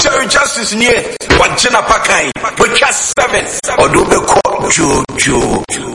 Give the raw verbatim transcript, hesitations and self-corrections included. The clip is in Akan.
Cherry Justice near what Jenna Pakai, but just seven or do the court, Joe, Joe.